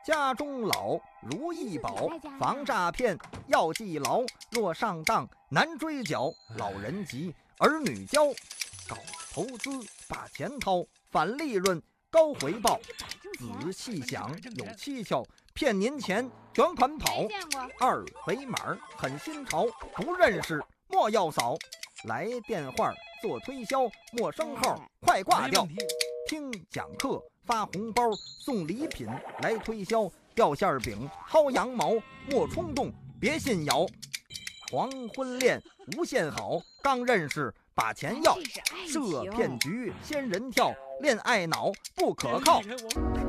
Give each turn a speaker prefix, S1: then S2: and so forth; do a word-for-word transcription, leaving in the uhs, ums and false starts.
S1: 家中老如意宝，防诈骗要记牢。若上当难追缴，老人急儿女教。搞投资把钱掏，返利润高回报。仔细想有蹊跷，骗您钱卷款跑。二维码很新潮，不认识莫要扫。来电话做推销，陌生号快挂掉。听讲课发红包，送礼品来推销。掉馅饼薅羊毛，莫冲动别信谣。黄昏恋无限好，刚认识把钱要。设骗局仙人跳，恋爱脑不可靠。